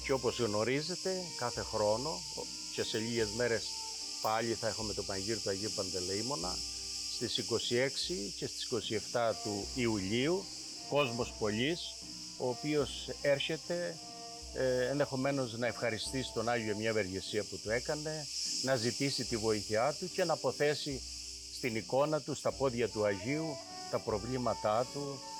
Και όπως γνωρίζετε, κάθε χρόνο και σε λίγες μέρες πάλι θα έχουμε το Πανηγύρι του Αγίου Παντελεήμωνα στις 26 και στις 27 του Ιουλίου, κόσμος πολλής, ο οποίος έρχεται ενδεχομένως να ευχαριστήσει τον Άγιο για μια ευεργεσία που του έκανε, να ζητήσει τη βοήθειά του και να αποθέσει στην εικόνα του, στα πόδια του Αγίου, τα προβλήματά του,